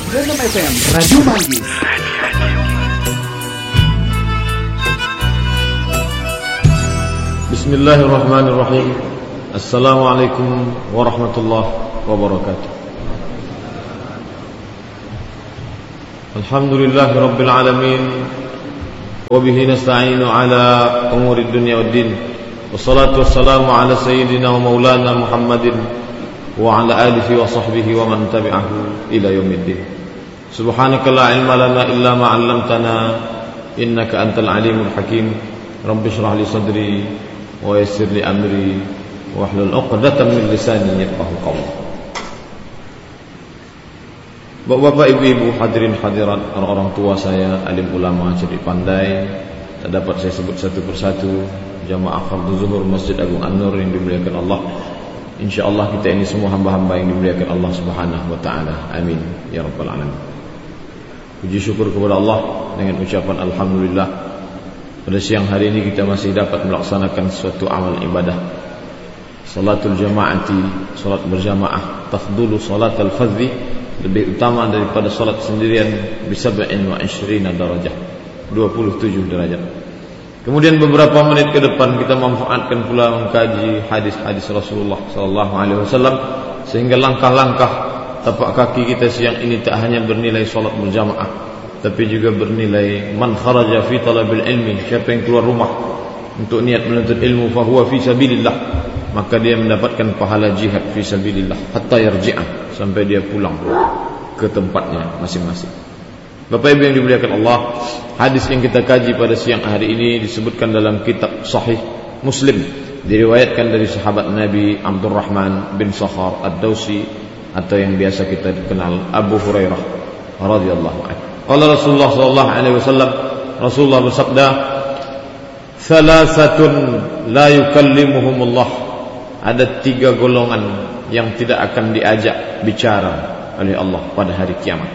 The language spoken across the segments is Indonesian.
Random FM, Radio Manggis. Bismillahirrahmanirrahim. Assalamualaikum warahmatullahi wabarakatuh. Alhamdulillahi rabbil alamin. Wabihi nasta'inu ala umuri dunya waddin. Wassalatu wassalamu ala sayyidina wa maulana Muhammadin wa ala alihi wa sahbihi wa man tabi'ahu ila yaumiddin. Subhanaka la ilma lana illa ma 'allamtana innaka antal alimul hakim. Rabbi shrah li sadri wa yassir li amri wahlul 'uqdatam min lisani yafqahu qawli. Bapak-bapak, ibu-ibu, hadirin hadirat, orang-orang tua saya, alim ulama, cerdik pandai, tak dapat saya sebut satu persatu, jamaah fardhu zuhur Masjid Agung An-Nur yang dimuliakan Allah. InsyaAllah kita ini semua hamba-hamba yang dimuliakan Allah Subhanahu wa ta'ala. Amin ya rabbal alamin. Puji syukur kepada Allah dengan ucapan alhamdulillah. Pada siang hari ini kita masih dapat melaksanakan suatu amal ibadah. Salatul jamaati, salat berjamaah, tafdulu salatul fardhi, lebih utama daripada salat sendirian bisab'in wa 20 darajah, 27 derajat. Kemudian beberapa menit ke depan kita manfaatkan pula mengkaji hadis-hadis Rasulullah sallallahu alaihi wasallam, sehingga langkah-langkah tapak kaki kita siang ini tak hanya bernilai salat berjamaah, tapi juga bernilai man kharaja fi talabil ilmi, siapa yang keluar rumah untuk niat menuntut ilmu, fa huwa fi sabilillah, maka dia mendapatkan pahala jihad fi sabilillah hatta yarji'a, sampai dia pulang ke tempatnya masing-masing. Bapak Ibu yang dimuliakan Allah, hadis yang kita kaji pada siang hari ini disebutkan dalam kitab Sahih Muslim, diriwayatkan dari sahabat Nabi Abdurrahman bin Sakhar Ad-Dawsi, atau yang biasa kita dikenal Abu Hurairah radhiyallahu anhu. Qala Rasulullah sallallahu alaihi wasallam, Rasulullah bersabda, "Thalathatun la yukallimuhumullah." Ada 3 golongan yang tidak akan diajak bicara oleh Allah pada hari kiamat.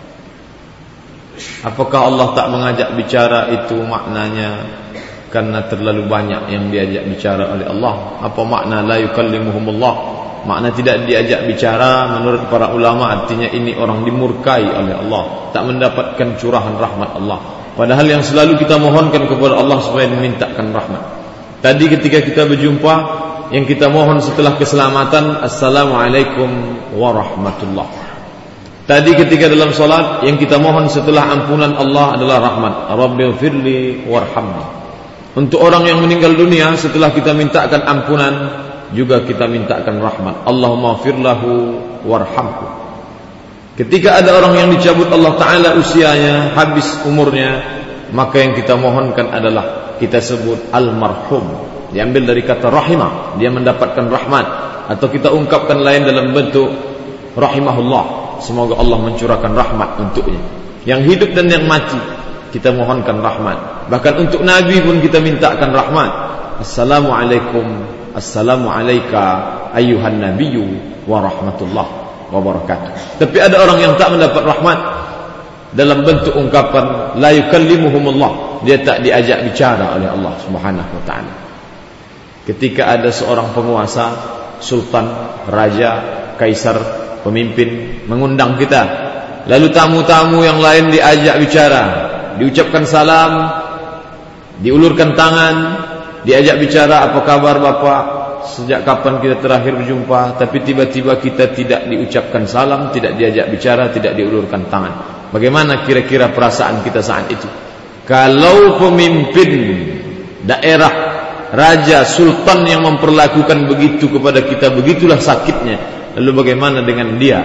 Apakah Allah tak mengajak bicara itu maknanya karena terlalu banyak yang diajak bicara oleh Allah? Apa makna la yukallimuhumullah? Makna tidak diajak bicara menurut para ulama artinya ini orang dimurkai oleh Allah, tak mendapatkan curahan rahmat Allah. Padahal yang selalu kita mohonkan kepada Allah supaya dimintakan rahmat. Tadi ketika kita berjumpa, yang kita mohon setelah keselamatan, Assalamualaikum warahmatullah. Tadi ketika dalam salat, yang kita mohon setelah ampunan Allah adalah rahmat. Rabbighfirli warhamni. Untuk orang yang meninggal dunia, setelah kita mintakan ampunan, juga kita mintakan rahmat. Allahumma firlahu warhamhu. Ketika ada orang yang dicabut Allah Ta'ala usianya, habis umurnya, maka yang kita mohonkan adalah kita sebut almarhum. Diambil dari kata rahimah, dia mendapatkan rahmat. Atau kita ungkapkan lain dalam bentuk rahimahullah, semoga Allah mencurahkan rahmat untuknya. Yang hidup dan yang mati kita mohonkan rahmat. Bahkan untuk Nabi pun kita mintakan rahmat. Assalamualaikum, assalamu alayka ayyuhan nabiyyu wa rahmatullah wa barakatuh. Tapi ada orang yang tak mendapat rahmat dalam bentuk ungkapan la yukallimuhumullah, dia tak diajak bicara oleh Allah Subhanahu wa ta'ala. Ketika ada seorang penguasa, sultan, raja, kaisar, pemimpin mengundang kita, lalu tamu-tamu yang lain diajak bicara, diucapkan salam, diulurkan tangan, diajak bicara, apa kabar Bapak, sejak kapan kita terakhir berjumpa, tapi tiba-tiba kita tidak diucapkan salam, tidak diajak bicara, tidak diulurkan tangan. Bagaimana kira-kira perasaan kita saat itu? Kalau pemimpin daerah, raja, sultan yang memperlakukan begitu kepada kita, begitulah sakitnya. Lalu bagaimana dengan dia?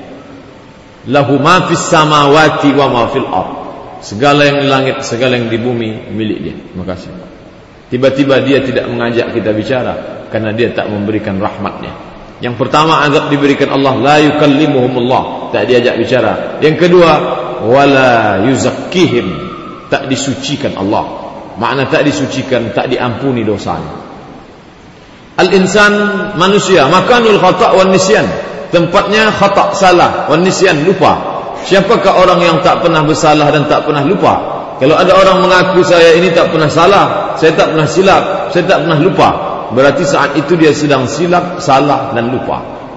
Lahu ma fis samawati wa ma fil ardh. Segala yang di langit, segala yang di bumi milik dia. Terima kasih. Tiba-tiba dia tidak mengajak kita bicara karena dia tak memberikan rahmatnya. Yang pertama, azab diberikan Allah, la yukallimuhumullah, tak diajak bicara. Yang kedua, wala yuzakkihim, tak disucikan Allah. Makna tak disucikan, tak diampuni dosanya. Al-insan, manusia, makanul khata' wan nisyan, tempatnya khata', salah, wan nisyan, lupa. Siapakah orang yang tak pernah bersalah dan tak pernah lupa? Kalau ada orang mengaku saya ini tak pernah salah, saya tak pernah silap, saya tak pernah lupa, berarti saat itu dia sedang silap, salah dan lupa.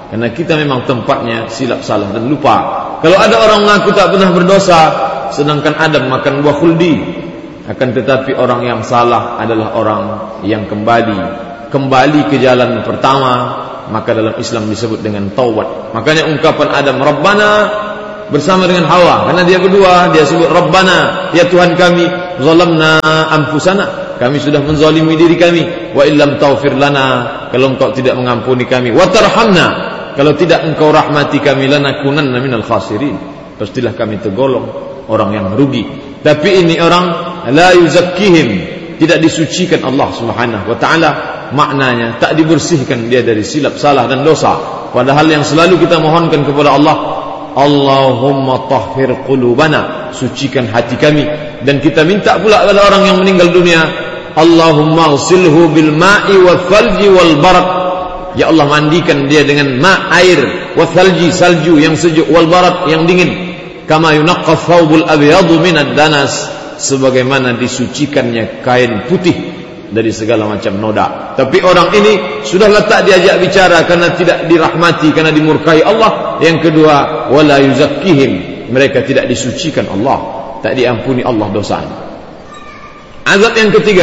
Karena kita memang tempatnya silap salah dan lupa. Kalau ada orang mengaku tak pernah berdosa, sedangkan Adam makan buah khuldi, akan tetapi orang yang salah adalah orang yang kembali ke jalan pertama, maka dalam Islam disebut dengan taubat. Makanya ungkapan Adam Rabbana bersama dengan Hawa, karena dia berdua, dia sebut Rabbana, ya Tuhan kami, zalamna anfusana, kami sudah menzalimi diri kami, wa illam taghfir lana, kalau engkau tidak mengampuni kami, wa tarhamna, kalau tidak engkau rahmati kami, lanakunanna minal khasirin, pastilah kami tergolong orang yang rugi. Tapi ini orang la yuzakkihim, tidak disucikan Allah Subhanahu wa taala, maknanya tak dibersihkan dia dari silap salah dan dosa. Padahal yang selalu kita mohonkan kepada Allah, Allahumma tahhir qulubana, sucikan hati kami. Dan kita minta pula kepada orang yang meninggal dunia, Allahumma ghsilhu bil ma'i wal thalji wal barad, ya Allah mandikan dia dengan air, wal thalji salju yang sejuk, wal barad yang dingin, kama yunaqqa thawbul abyadu minad danas, sebagaimana disucikannya kain putih dari segala macam noda. Tapi orang ini sudahlah tak diajak bicara karena tidak dirahmati, karena dimurkai Allah. Yang kedua, wala yuzakkihim, mereka tidak disucikan Allah, tak diampuni Allah dosanya. Azab yang ketiga,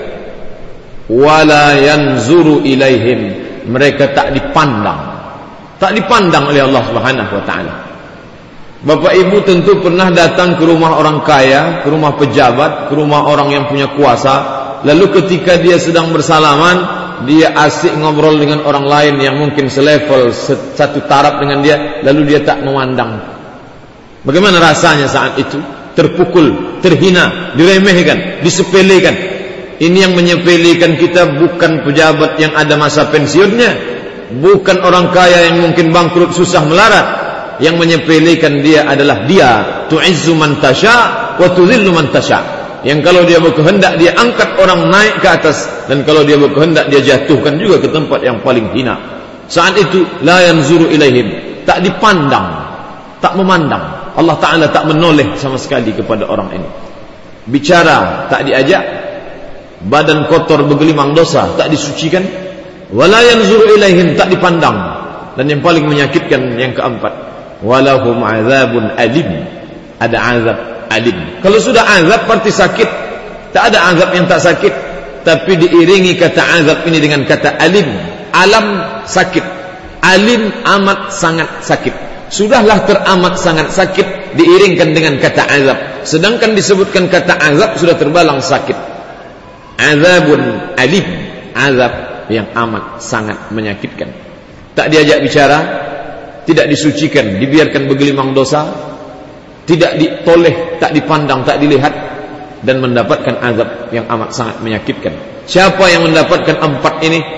wala yanzuru ilaihim, mereka tak dipandang oleh Allah Subhanahu wa taala. Bapak ibu tentu pernah datang ke rumah orang kaya, ke rumah pejabat, ke rumah orang yang punya kuasa. Lalu ketika dia sedang bersalaman, dia asik ngobrol dengan orang lain yang mungkin selevel, satu taraf dengan dia, lalu dia tak memandang. Bagaimana rasanya saat itu? Terpukul, terhina, diremehkan, disepelekan. Ini yang menyepelekan kita bukan pejabat yang ada masa pensiunnya, bukan orang kaya yang mungkin bangkrut susah melarat. Yang menyepelekan dia adalah dia tu'izzu man tasha wa tudhillu man tasha, yang kalau dia berkehendak dia angkat orang naik ke atas, dan kalau dia berkehendak dia jatuhkan juga ke tempat yang paling hina. Saat itu la yanzuru ilaihim, tak dipandang, tak memandang. Allah Ta'ala tak menoleh sama sekali kepada orang ini. Bicara tak diajak, badan kotor bergelimang dosa tak disucikan, wala yanzuru ilaihim, tak dipandang. Dan yang paling menyakitkan yang keempat, walahum azabun alim, ada azab alim. Kalau sudah azab berarti sakit. Tak ada azab yang tak sakit, tapi diiringi kata azab ini dengan kata alim. Alam sakit, alim amat sangat sakit. Sudahlah teramat sangat sakit diiringkan dengan kata azab, sedangkan disebutkan kata azab sudah terbalang sakit. Azabun alim, azab yang amat sangat menyakitkan. Tak diajak bicara, tidak disucikan, dibiarkan bergelimang dosa, tidak ditoleh, tak dipandang, tak dilihat, dan mendapatkan azab yang amat sangat menyakitkan. Siapa yang mendapatkan empat ini?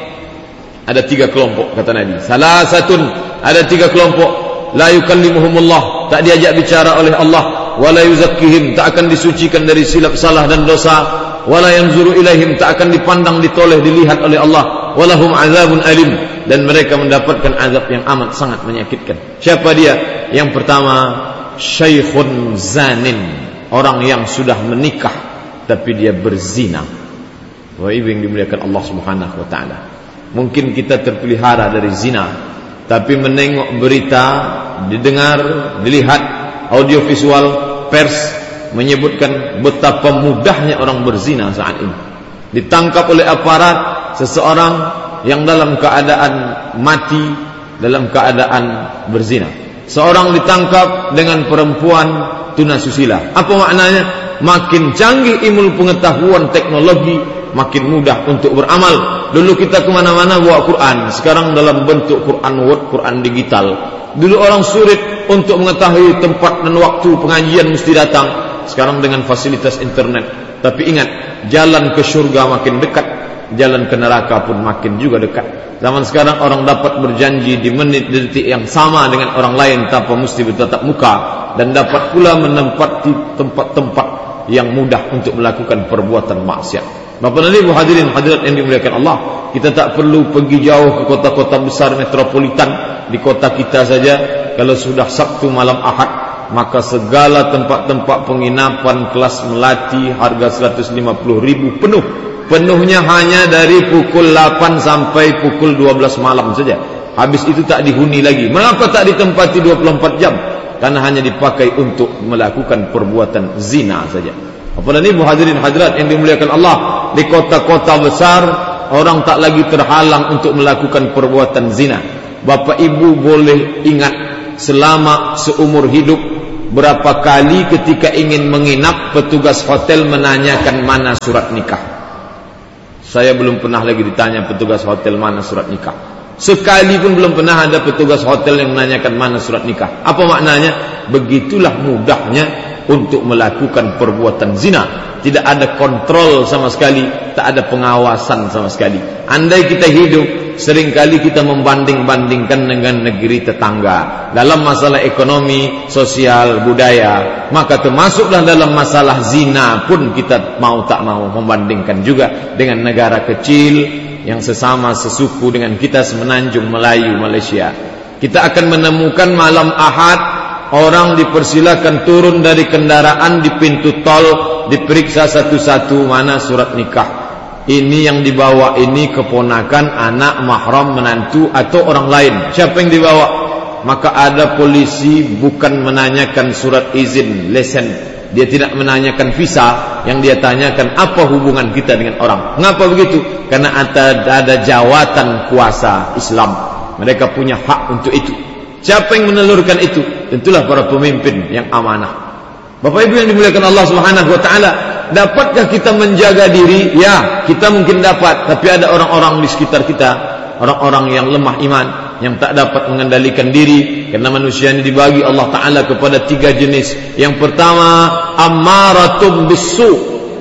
Ada 3 kelompok kata Nabi. Salah satu, ada 3 kelompok. La yukallimuhumullah, tak diajak bicara oleh Allah. Wala yuzakkihim, tak akan disucikan dari silap salah dan dosa. Wala yanzuru ilaihim, tak akan dipandang, ditoleh, dilihat oleh Allah. Walahum azabun alim, dan mereka mendapatkan azab yang amat sangat menyakitkan. Siapa dia? Yang pertama, syaikhun zanin, orang yang sudah menikah tapi dia berzina. Wah, ibu yang dimuliakan Allah Subhanahu wa taala. Mungkin kita terpelihara dari zina, tapi menengok berita, didengar, dilihat audiovisual, pers menyebutkan betapa mudahnya orang berzina saat ini. Ditangkap oleh aparat seseorang yang dalam keadaan mati, dalam keadaan berzina. Seorang ditangkap dengan perempuan tunasusila. Apa maknanya? Makin canggih ilmu pengetahuan teknologi, makin mudah untuk beramal. Dulu kita kemana-mana bawa Quran, sekarang dalam bentuk Quran Word, Quran digital. Dulu orang sulit untuk mengetahui tempat dan waktu pengajian mesti datang, sekarang dengan fasilitas internet. Tapi ingat, jalan ke surga makin dekat, jalan ke neraka pun makin juga dekat. Zaman sekarang orang dapat berjanji di menit detik yang sama dengan orang lain tanpa mesti bertatap muka, dan dapat pula menempati tempat-tempat yang mudah untuk melakukan perbuatan maksiat. Bapak dan Ibu hadirin hadirat yang dimuliakan Allah, kita tak perlu pergi jauh ke kota-kota besar metropolitan. Di kota kita saja, kalau sudah Sabtu malam Ahad, maka segala tempat-tempat penginapan kelas melati harga 150.000 penuh. Penuhnya hanya dari pukul 8 sampai pukul 12 malam saja. Habis itu tak dihuni lagi. Mengapa tak ditempati 24 jam? Karena hanya dipakai untuk melakukan perbuatan zina saja. Apalagi ibu hadirin hadirat yang dimuliakan Allah, di kota-kota besar orang tak lagi terhalang untuk melakukan perbuatan zina. Bapak ibu boleh ingat selama seumur hidup berapa kali ketika ingin menginap petugas hotel menanyakan mana surat nikah. Saya belum pernah lagi ditanya petugas hotel mana surat nikah. Sekali pun belum pernah ada petugas hotel yang menanyakan mana surat nikah. Apa maknanya? Begitulah mudahnya untuk melakukan perbuatan zina. Tidak ada kontrol sama sekali, tak ada pengawasan sama sekali. Andai kita hidup, seringkali kita membanding-bandingkan dengan negeri tetangga dalam masalah ekonomi, sosial, budaya. Maka termasuklah dalam masalah zina pun kita mau tak mau membandingkan juga dengan negara kecil yang sesama sesuku dengan kita, semenanjung Melayu, Malaysia. Kita akan menemukan malam Ahad orang dipersilakan turun dari kendaraan di pintu tol, diperiksa satu-satu mana surat nikah. Ini yang dibawa ini keponakan, anak, mahram, menantu atau orang lain. Siapa yang dibawa? Maka ada polisi bukan menanyakan surat izin, lesen. Dia tidak menanyakan visa. Yang dia tanyakan apa hubungan kita dengan orang. Mengapa begitu? Karena ada jawatan kuasa Islam. Mereka punya hak untuk itu. Siapa yang menelurkan itu? Tentulah para pemimpin yang amanah. Bapak Ibu yang dimuliakan Allah Subhanahu wa taala, dapatkah kita menjaga diri? Ya, kita mungkin dapat, tapi ada orang-orang di sekitar kita, orang-orang yang lemah iman, yang tak dapat mengendalikan diri. Karena manusia ini dibagi Allah taala kepada 3 jenis. Yang pertama, ammaratum bisu.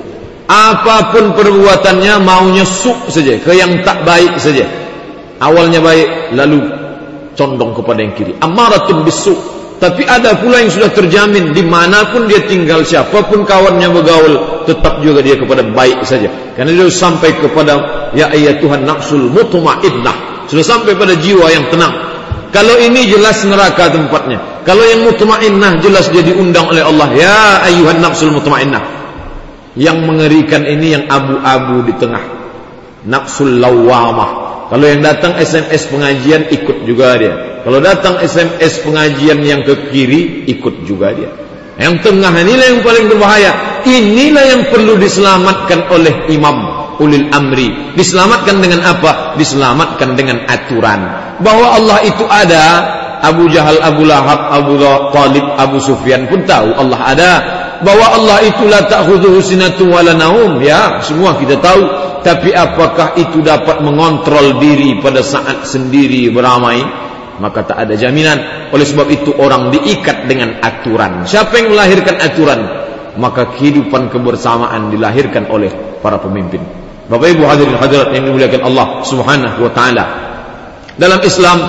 Apapun perbuatannya maunya su saja, ke yang tak baik saja. Awalnya baik, lalu condong kepada yang kiri. Ammaratum bisu. Tapi ada pula yang sudah terjamin dimanapun dia tinggal, siapapun kawannya bergaul, tetap juga dia kepada baik saja. Karena dia sampai kepada ya ayyatuhan nafsul mutmainnah, sudah sampai pada jiwa yang tenang. Kalau ini jelas neraka tempatnya. Kalau yang mutmainnah jelas dia diundang oleh Allah, ya ayyuhan nafsul mutmainnah. Yang mengerikan ini yang abu-abu di tengah, nafsul lawamah. Kalau yang datang SMS pengajian ikut juga dia. Kalau datang SMS pengajian yang ke kiri ikut juga dia. Yang tengah inilah yang paling berbahaya. Inilah yang perlu diselamatkan oleh imam ulil amri. Diselamatkan dengan apa? Diselamatkan dengan aturan. Bahwa Allah itu ada. Abu Jahal, Abu Lahab, Abu Talib, Abu Sufyan pun tahu Allah ada. Bahwa Allah itu la ta'khudhuhu sinatun wala naum. Ya, semua kita tahu. Tapi apakah itu dapat mengontrol diri pada saat sendiri beramai? Maka tak ada jaminan. Oleh sebab itu orang diikat dengan aturan. Siapa yang melahirkan aturan? Maka kehidupan kebersamaan dilahirkan oleh para pemimpin. Bapak Ibu hadirin hadirat yang dimuliakan Allah Subhanahu wa taala. Dalam Islam,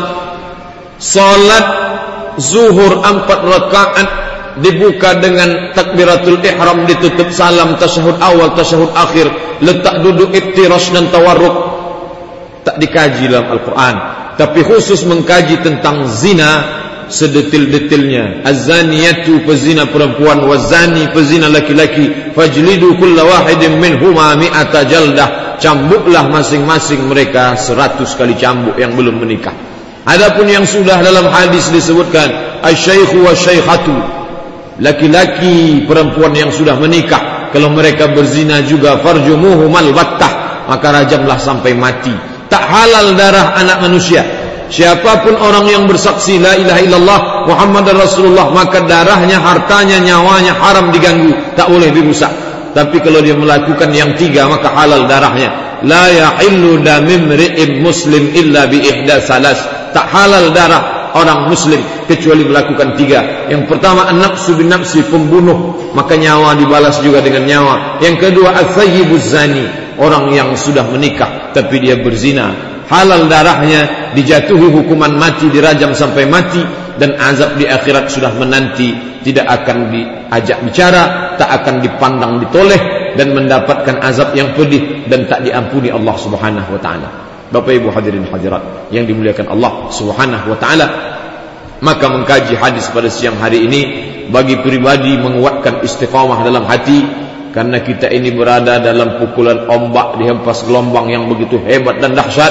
salat zuhur 4 rakaat dibuka dengan takbiratul ihram, ditutup salam, tasyahud awal, tasyahud akhir, letak duduk iftirash dan tawarruk. Tak dikaji dalam Al-Quran, tapi khusus mengkaji tentang zina sedetil-detilnya. Az-zaniyatu, pezina perempuan, waz-zani, pezina laki-laki, fajlidu kulla wahidin minhuma mi'ata jaldah. Cambuklah masing-masing mereka 100 kali cambuk yang belum menikah. Adapun yang sudah, dalam hadis disebutkan asy-syaikhu wasy-syaikhatu, laki-laki perempuan yang sudah menikah, kalau mereka berzina juga, farjumuhumal battah, maka rajamlah sampai mati. Tak halal darah anak manusia. Siapapun orang yang bersaksi la ilaha illallah Muhammadar Rasulullah, maka darahnya, hartanya, nyawanya haram diganggu, tak boleh dirusak. Tapi kalau dia melakukan yang 3, maka halal darahnya. La yahillu damimri'im muslim illa bi ihda salas. Tak halal darah orang muslim kecuali melakukan 3. Yang pertama, an-nafsu bin nafsi, pembunuh, maka nyawa dibalas juga dengan nyawa. Yang kedua, al-thayyibuz zani, orang yang sudah menikah tapi dia berzina, halal darahnya, dijatuhi hukuman mati, dirajam sampai mati, dan azab di akhirat sudah menanti. Tidak akan diajak bicara, tak akan dipandang ditoleh, dan mendapatkan azab yang pedih dan tak diampuni Allah Subhanahu wa taala. Bapak Ibu hadirin hadirat yang dimuliakan Allah Subhanahu wa taala, maka mengkaji hadis pada siang hari ini bagi pribadi menguatkan istiqamah dalam hati, karena kita ini berada dalam pukulan ombak, dihempas gelombang yang begitu hebat dan dahsyat.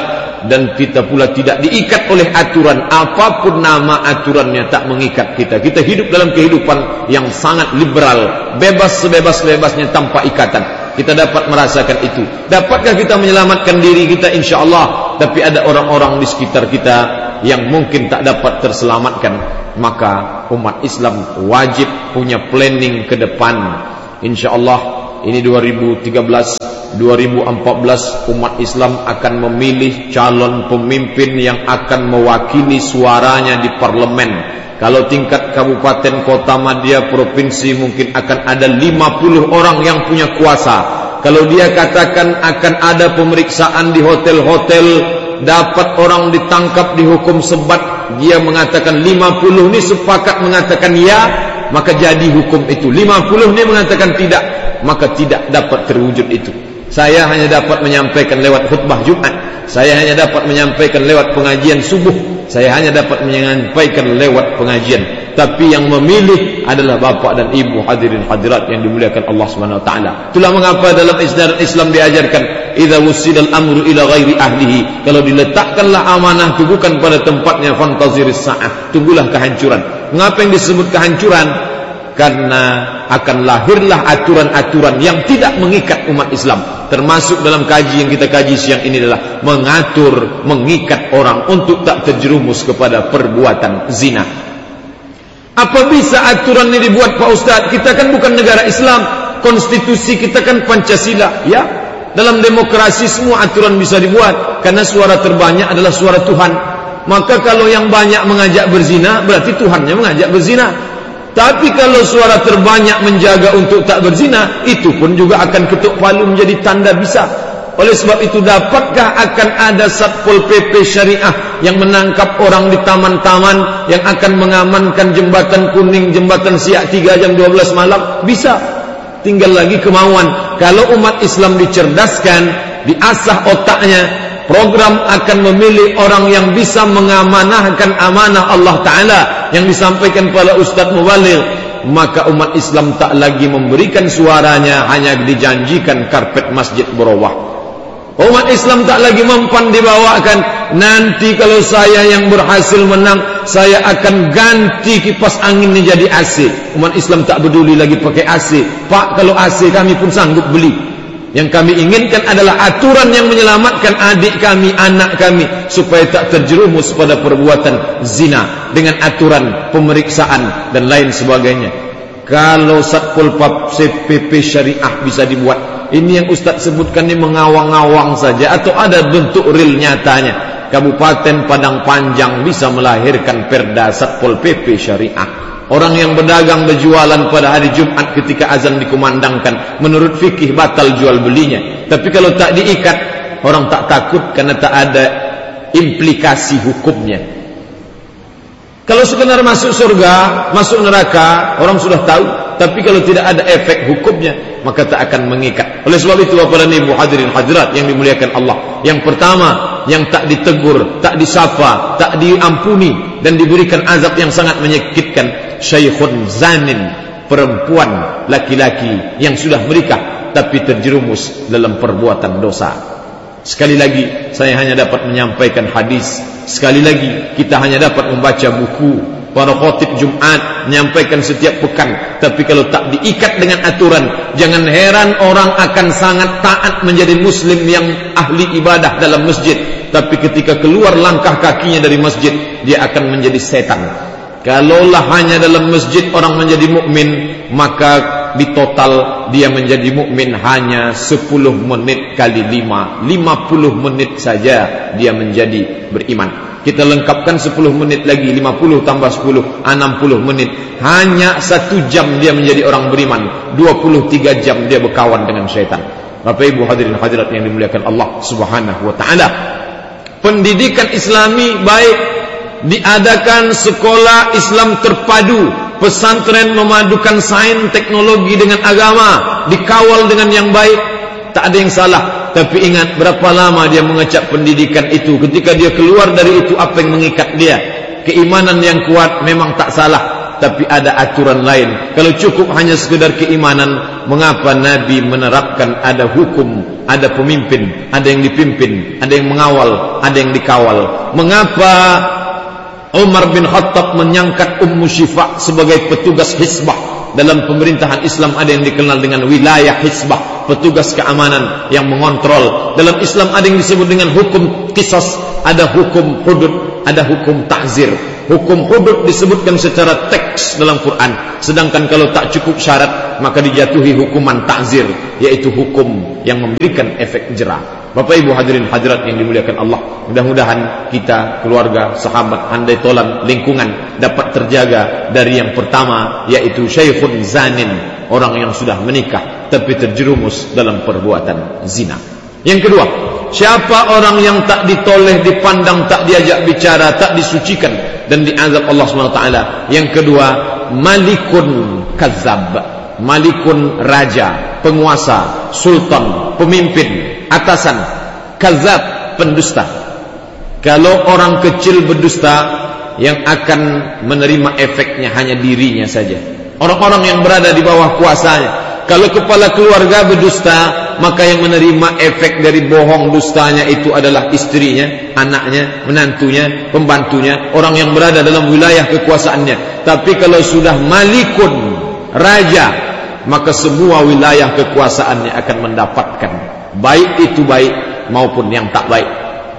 dan kita pula tidak diikat oleh aturan. Apapun nama aturannya tak mengikat kita. Kita hidup dalam kehidupan yang sangat liberal, bebas sebebas-bebasnya tanpa ikatan. Kita dapat merasakan itu. Dapatkah kita menyelamatkan diri kita? InsyaAllah. Tapi ada orang-orang di sekitar kita yang mungkin tak dapat terselamatkan. Maka umat Islam wajib punya planning ke depan. InsyaAllah ini 2013, 2014 umat Islam akan memilih calon pemimpin yang akan mewakili suaranya di parlemen. Kalau tingkat kabupaten, kota, madya, provinsi mungkin akan ada 50 orang yang punya kuasa. Kalau dia katakan akan ada pemeriksaan di hotel-hotel, dapat orang ditangkap dihukum sebat, dia mengatakan 50 ni sepakat mengatakan ya, maka jadi hukum itu. 50 ni mengatakan tidak, maka tidak dapat terwujud itu. Saya hanya dapat menyampaikan lewat khutbah Jumat, saya hanya dapat menyampaikan lewat pengajian subuh, saya hanya dapat menyampaikan lewat pengajian. Tapi yang memilih adalah bapak dan ibu hadirin hadirat yang dimuliakan Allah Subhanahu wa taala. Itulah mengapa dalam Islam diajarkan idza wusidal amru ila ghairi ahlihi, kalau diletakkanlah amanah itu bukan pada tempatnya, fantaziris sa'ah, tunggulah kehancuran. Mengapa yang disebut kehancuran? Karena akan lahirlah aturan-aturan yang tidak mengikat umat Islam. Termasuk dalam kaji yang kita kaji siang ini adalah mengatur, mengikat orang untuk tak terjerumus kepada perbuatan zina. Apa bisa aturan ini dibuat Pak Ustaz? Kita kan bukan negara Islam. Konstitusi kita kan Pancasila. Ya, dalam demokrasi semua aturan bisa dibuat, karena suara terbanyak adalah suara Tuhan. Maka kalau yang banyak mengajak berzina, berarti Tuhannya mengajak berzina. Tapi kalau suara terbanyak menjaga untuk tak berzina, itu pun juga akan ketuk palu menjadi tanda bisa. Oleh sebab itu, dapatkah akan ada Satpol PP Syariah yang menangkap orang di taman-taman, yang akan mengamankan jembatan Kuning, jembatan Siak 3 jam 12 malam? Bisa. Tinggal lagi kemauan. Kalau umat Islam dicerdaskan, diasah otaknya, program akan memilih orang yang bisa mengamanahkan amanah Allah Ta'ala yang disampaikan pada Ustaz Mubaligh, maka umat Islam tak lagi memberikan suaranya, hanya dijanjikan karpet masjid berawah. Umat Islam tak lagi mempan dibawakan, nanti kalau saya yang berhasil menang, saya akan ganti kipas angin ini jadi AC. Umat Islam tak peduli lagi pakai AC. Pak, kalau AC kami pun sanggup beli. Yang kami inginkan adalah aturan yang menyelamatkan adik kami, anak kami, supaya tak terjerumus pada perbuatan zina, dengan aturan pemeriksaan dan lain sebagainya. Kalau Satpol PP Syariah bisa dibuat, ini yang Ustaz sebutkan ini mengawang-awang saja, atau ada bentuk real nyatanya. Kabupaten Padang Panjang bisa melahirkan perda Satpol PP Syariah. Orang yang berdagang berjualan pada hari Jumat ketika azan dikumandangkan, menurut fikih batal jual belinya. Tapi kalau tak diikat, orang tak takut karena tak ada implikasi hukumnya. Kalau sekedar masuk surga, masuk neraka, orang sudah tahu. Tapi kalau tidak ada efek hukumnya, maka tak akan mengikat. Oleh sebab itu, Bapak dan Ibu hadirin hadirat yang dimuliakan Allah, yang pertama, yang tak ditegur, tak disapa, tak diampuni, dan diberikan azab yang sangat menyakitkan, syaikhun zanin, perempuan laki-laki yang sudah menikah tapi terjerumus dalam perbuatan dosa. Sekali lagi, saya hanya dapat menyampaikan hadis. Sekali lagi, kita hanya dapat membaca buku. Para khotib Jumat menyampaikan setiap pekan. Tapi kalau tak diikat dengan aturan, jangan heran orang akan sangat taat menjadi muslim yang ahli ibadah dalam masjid. Tapi ketika keluar langkah kakinya dari masjid, dia akan menjadi setan. Kalaulah hanya dalam masjid orang menjadi mukmin, maka di total dia menjadi mukmin hanya 10 menit kali 5, 50 menit saja dia menjadi beriman. Kita lengkapkan 10 menit lagi, 50 tambah 10, 60 menit. Hanya 1 jam dia menjadi orang beriman, 23 jam dia berkawan dengan syaitan. Bapak Ibu hadirin hadirat yang dimuliakan Allah Subhanahu wa taala. Pendidikan Islami baik, diadakan sekolah Islam terpadu, pesantren memadukan sains teknologi dengan agama, dikawal dengan yang baik, tak ada yang salah. Tapi ingat, berapa lama dia mengecap pendidikan itu? Ketika dia keluar dari itu, apa yang mengikat dia? Keimanan yang kuat memang tak salah, tapi ada aturan lain. Kalau cukup hanya sekedar keimanan, mengapa Nabi menerapkan ada hukum, ada pemimpin, ada yang dipimpin, ada yang mengawal, ada yang dikawal? Mengapa Umar bin Khattab menyangkat Ummu Syifa sebagai petugas hisbah? Dalam pemerintahan Islam ada yang dikenal dengan wilayah hisbah, petugas keamanan yang mengontrol. Dalam Islam ada yang disebut dengan hukum qisas, ada hukum hudud, ada hukum ta'zir. Hukum hudud disebutkan secara teks dalam Quran, sedangkan kalau tak cukup syarat maka dijatuhi hukuman ta'zir, yaitu hukum yang memberikan efek jera. Bapak Ibu hadirin hadirat yang dimuliakan Allah, mudah-mudahan kita, keluarga, sahabat, handai tolan, lingkungan dapat terjaga dari yang pertama, yaitu syaikhun zanin, orang yang sudah menikah tapi terjerumus dalam perbuatan zina. Yang kedua, siapa orang yang tak ditoleh, dipandang, tak diajak bicara, tak disucikan dan diazab Allah SWT? Yang kedua, malikun kazab, malikun raja, penguasa, sultan, pemimpin, atasan, kazab, pendusta. Kalau orang kecil berdusta, yang akan menerima efeknya hanya dirinya saja, orang-orang yang berada di bawah kuasanya. Kalau kepala keluarga berdusta, maka yang menerima efek dari bohong dustanya itu adalah istrinya, anaknya, menantunya, pembantunya, orang yang berada dalam wilayah kekuasaannya. Tapi kalau sudah malikun, raja, maka semua wilayah kekuasaannya akan mendapatkan, baik itu baik maupun yang tak baik.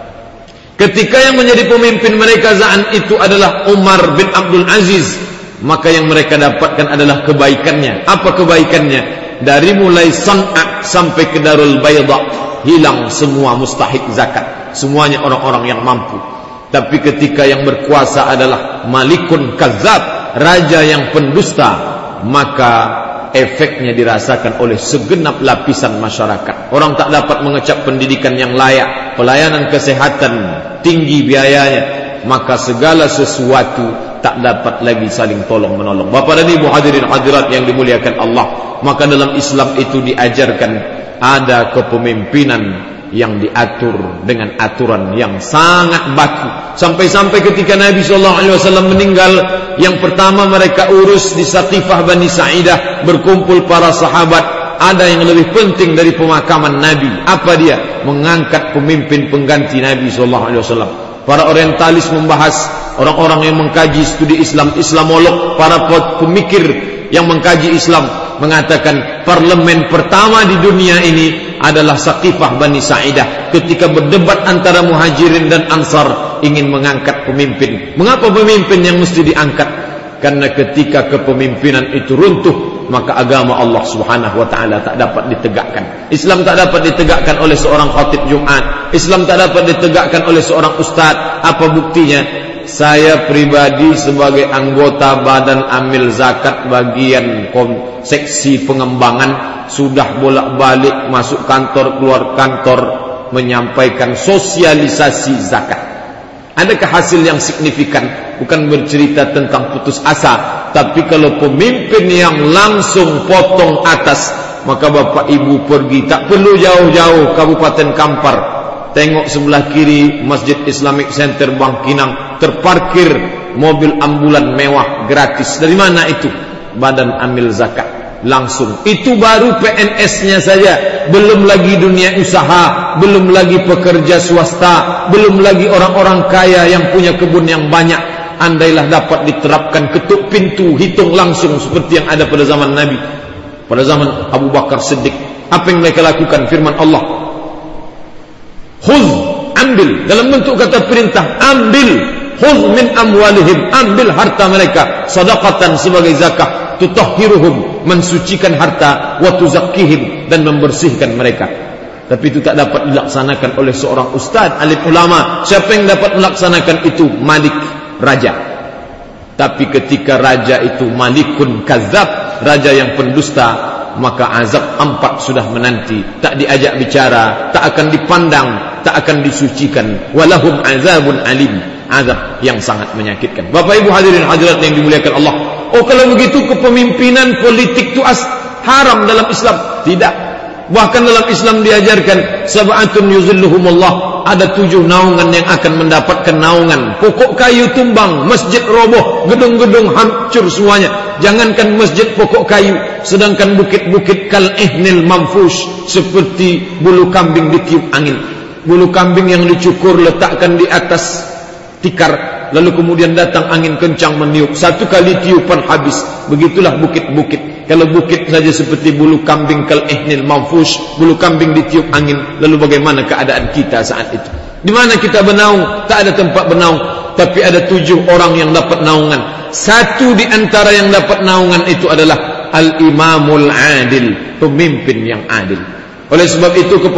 Ketika yang menjadi pemimpin mereka saat itu adalah Umar bin Abdul Aziz, maka yang mereka dapatkan adalah kebaikannya. Apa kebaikannya? Dari mulai San'a sampai ke Darul Bayda, hilang semua mustahik zakat, semuanya orang-orang yang mampu. Tapi ketika yang berkuasa adalah malikun kazab, raja yang pendusta, maka efeknya dirasakan oleh segenap lapisan masyarakat. Orang tak dapat mengecap pendidikan yang layak, pelayanan kesehatan tinggi biayanya, maka segala sesuatu tak dapat lagi saling tolong menolong. Bapak dan Ibu hadirin hadirat yang dimuliakan Allah, maka dalam Islam itu diajarkan ada kepemimpinan yang diatur dengan aturan yang sangat baku. Sampai-sampai ketika Nabi SAW meninggal, yang pertama mereka urus di Saqifah Bani Sa'idah, berkumpul para sahabat. Ada yang lebih penting dari pemakaman Nabi. Apa dia? Mengangkat pemimpin pengganti Nabi SAW. Para orientalis membahas, orang-orang yang mengkaji studi Islam, Islamolog, para pemikir yang mengkaji Islam mengatakan parlemen pertama di dunia ini adalah Saqifah Bani Sa'idah, ketika berdebat antara Muhajirin dan Ansar ingin mengangkat pemimpin. Mengapa pemimpin yang mesti diangkat? Karena ketika kepemimpinan itu runtuh, maka agama Allah Subhanahu wa taala tak dapat ditegakkan. Islam tak dapat ditegakkan oleh seorang khatib Jumat. Islam tak dapat ditegakkan oleh seorang ustaz. Apa buktinya? Saya pribadi sebagai anggota Badan Amil Zakat bagian seksi pengembangan sudah bolak-balik masuk kantor, keluar kantor menyampaikan sosialisasi zakat. Adakah hasil yang signifikan? Bukan bercerita tentang putus asa, tapi kalau pemimpin yang langsung potong atas, maka bapak ibu pergi, tak perlu jauh-jauh Kabupaten Kampar, tengok sebelah kiri Masjid Islamic Center Bangkinang, terparkir mobil ambulan mewah gratis. Dari mana itu? Badan Amil Zakat. Langsung. Itu baru PNS-nya saja, belum lagi dunia usaha, belum lagi pekerja swasta, belum lagi orang-orang kaya yang punya kebun yang banyak. Andailah dapat diterapkan ketuk pintu, hitung langsung seperti yang ada pada zaman Nabi, pada zaman Abu Bakar Siddiq. Apa yang mereka lakukan? Firman Allah, khudh, ambil, dalam bentuk kata perintah, ambil, khudh min amwalihim, ambil harta mereka, sadaqatan sebagai zakah, tutahhiruhum, mensucikan harta, wa tuzakkihim, dan membersihkan mereka. Tapi itu tak dapat dilaksanakan oleh seorang ustaz, alim ulama. Siapa yang dapat melaksanakan itu? Malik, raja. Tapi ketika raja itu malikun kazab, raja yang pendusta, maka azab 4 sudah menanti. Tak diajak bicara, tak akan dipandang, tak akan disucikan. Walahum azabun alim, azab yang sangat menyakitkan. Bapak ibu hadirin hadirat yang dimuliakan Allah. Oh, kalau begitu kepemimpinan politik itu haram dalam Islam? Tidak. Bahkan dalam Islam diajarkan sab'atun yuzilluhumullah, ada 7 naungan yang akan mendapatkan naungan. Pokok kayu tumbang, masjid roboh, gedung-gedung hancur semuanya. Jangankan masjid pokok kayu, sedangkan bukit-bukit kal ihnil manfush, seperti bulu kambing ditiup angin. Bulu kambing yang dicukur letakkan di atas tikar, lalu kemudian datang angin kencang meniup. 1 kali tiupan habis. Begitulah bukit-bukit. Kalau bukit saja seperti bulu kambing kal ihnil manfush, bulu kambing ditiup angin, lalu bagaimana keadaan kita saat itu? Di mana kita bernaung? Tak ada tempat bernaung. Tapi ada 7 orang yang dapat naungan. 1 di antara yang dapat naungan itu adalah al-imamul adil, pemimpin yang adil. Oleh sebab itu